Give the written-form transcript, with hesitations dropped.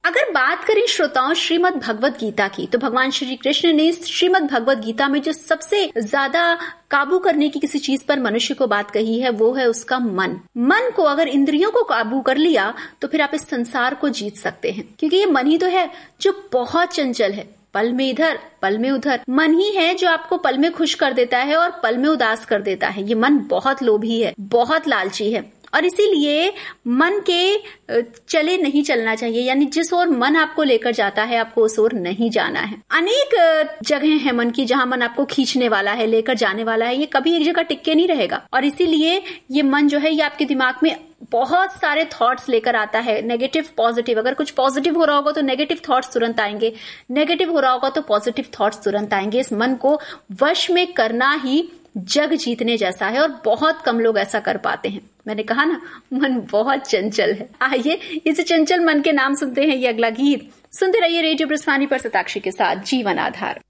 अगर बात करें श्रोताओं श्रीमद् भगवत गीता की, तो भगवान श्री कृष्ण ने श्रीमद् भगवत गीता में जो सबसे ज्यादा काबू करने की किसी चीज पर मनुष्य को बात कही है, वो है उसका मन। मन को अगर इंद्रियों को काबू कर लिया तो फिर आप इस संसार को जीत सकते हैं, क्योंकि ये मन ही तो है जो बहुत चंचल है। पल में इधर पल में उधर। मन ही है जो आपको पल में खुश कर देता है और पल में उदास कर देता है। ये मन बहुत लोभी है, बहुत लालची है, और इसीलिए मन के चले नहीं चलना चाहिए। यानी जिस ओर मन आपको लेकर जाता है, आपको उस ओर नहीं जाना है। अनेक जगह है मन की जहां मन आपको खींचने वाला है, लेकर जाने वाला है। ये कभी एक जगह टिक के नहीं रहेगा, और इसीलिए ये मन जो है ये आपके दिमाग में बहुत सारे थॉट्स लेकर आता है, नेगेटिव पॉजिटिव। अगर कुछ पॉजिटिव हो रहा होगा तो नेगेटिव थॉट्स तुरंत आएंगे, नेगेटिव हो रहा होगा तो पॉजिटिव थॉट्स तुरंत आएंगे। इस मन को वश में करना ही जग जीतने जैसा है, और बहुत कम लोग ऐसा कर पाते हैं। मैंने कहा ना, मन बहुत चंचल है। आइए इस चंचल मन के नाम सुनते हैं ये अगला गीत। सुनते रहिए रेडियो ब्रह्मवाणी पर सताक्षी के साथ जीवन आधार।